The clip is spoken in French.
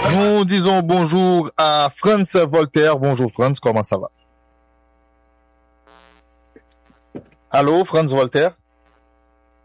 Nous disons bonjour à Franz Voltaire. Bonjour Franz, comment ça va? Allô, Franz Voltaire?